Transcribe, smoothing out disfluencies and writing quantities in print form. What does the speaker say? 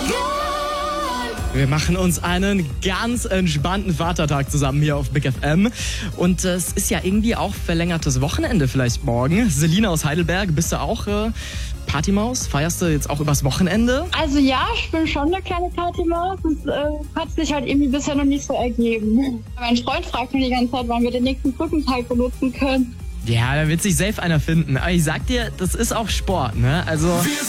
Wir machen uns einen ganz entspannten Vatertag zusammen hier auf Big FM. Und es ist ja irgendwie auch verlängertes Wochenende vielleicht morgen. Selina aus Heidelberg, bist du auch Partymaus? Feierst du jetzt auch übers Wochenende? Also ja, ich bin schon eine kleine Partymaus. Das hat sich halt irgendwie bisher noch nicht so ergeben. Mein Freund fragt mich die ganze Zeit, wann wir den nächsten Brückentag benutzen können. Ja, da wird sich safe einer finden. Aber ich sag dir, das ist auch Sport, ne? Also